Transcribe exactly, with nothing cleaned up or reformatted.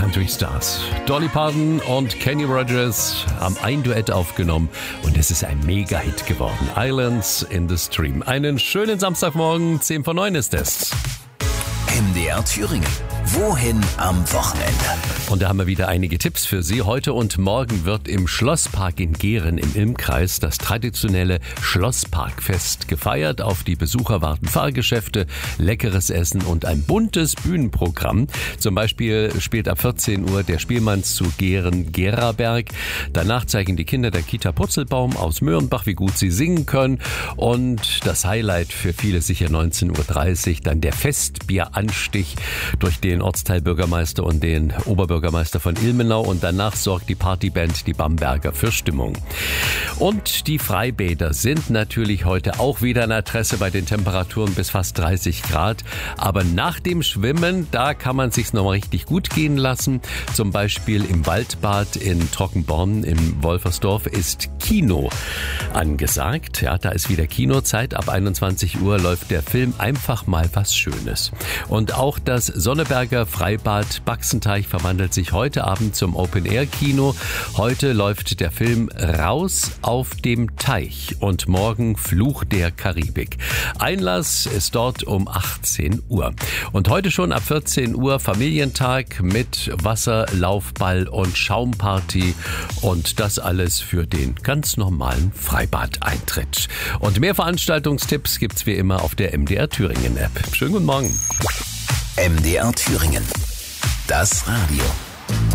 Country Stars. Dolly Parton und Kenny Rogers haben ein Duett aufgenommen und es ist ein Mega-Hit geworden. Islands in the Stream. Einen schönen Samstagmorgen, zehn vor neun ist es. M D R Thüringen. Wohin am Wochenende? Und da haben wir wieder einige Tipps für Sie. Heute und morgen wird im Schlosspark in Gehren im Ilmkreis das traditionelle Schlossparkfest gefeiert. Auf die Besucher warten Fahrgeschäfte, leckeres Essen und ein buntes Bühnenprogramm. Zum Beispiel spielt ab vierzehn Uhr der Spielmannszug Gehren-Geraberg. Danach zeigen die Kinder der Kita Purzelbaum aus Möhrenbach, wie gut sie singen können. Und das Highlight für viele sicher neunzehn Uhr dreißig, dann der Festbieranstich durch den Ortsteilbürgermeister und den Oberbürgermeister von Ilmenau, und danach sorgt die Partyband die Bamberger für Stimmung. Und die Freibäder sind natürlich heute auch wieder an Adresse bei den Temperaturen bis fast dreißig Grad. Aber nach dem Schwimmen, da kann man sich's noch mal richtig gut gehen lassen. Zum Beispiel im Waldbad in Trockenborn im Wolfersdorf ist Kino angesagt. Ja, da ist wieder Kinozeit. Ab einundzwanzig Uhr läuft der Film Einfach mal was Schönes. Und auch das Sonneberger Freibad Baxenteich verwandelt sich heute Abend zum Open-Air-Kino. Heute läuft der Film Raus auf dem Teich und morgen Fluch der Karibik. Einlass ist dort um achtzehn Uhr. Und heute schon ab vierzehn Uhr Familientag mit Wasserlaufball und Schaumparty und das alles für den ganz normalen Freibadeintritt. Und mehr Veranstaltungstipps gibt's wie immer auf der M D R Thüringen App. Schönen guten Morgen. M D R Thüringen. Das Radio.